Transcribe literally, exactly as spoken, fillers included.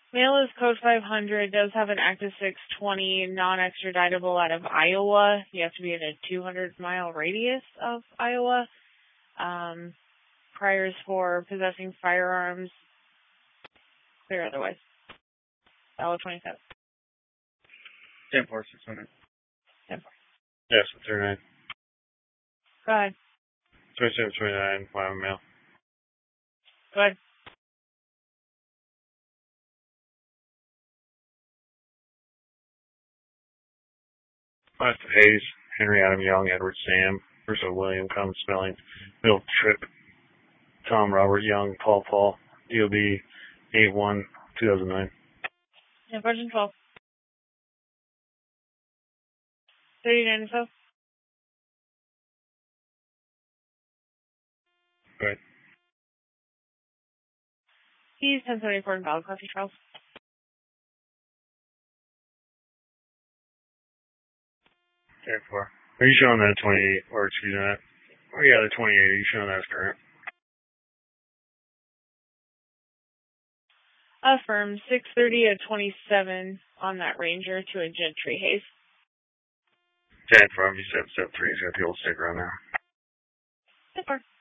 Mail is code five hundred, does have an active six twenty, non-extraditable out of Iowa. You have to be in a two hundred mile radius of Iowa. Um, priors for possessing firearms, clear otherwise. Valid twenty-seven. ten four, six hundred. ten four. Yes, thirty-nine. Go ahead. twenty-seven, twenty-nine, five mail. Go ahead. Last Hayes, Henry Adam Young, Edward Sam, Russell William, common spelling, Bill Tripp, Tom Robert Young, Paul Paul, D O B eight one, two thousand nine. Yeah, version twelve. thirty-nine info. Go ahead. He's ten seventy-four in valid coffee trials. ten four. Are you showing that twenty-eight, or excuse me, that? Oh yeah, the twenty-eight, are you showing that's current? Affirm six thirty at twenty-seven on that Ranger to a Gentry Haze. ten four, you said step three, he's got the old sticker on there. ten four.